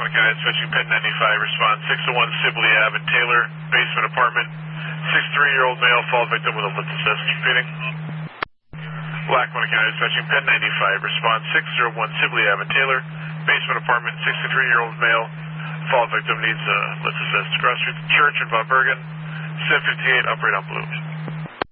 Lackawanna County Dispatching Pen 95, respond 601 Sibley Ave in Taylor, basement apartment, 63-year-old male, fall victim with a litmus test. Repeating. Lackawanna County Dispatching Pen 95, respond 601 Sibley Ave in Taylor, basement apartment, 63-year-old male, fall victim needs a litmus test. Cross Street Church in Von Bergen, 758, operate on blue.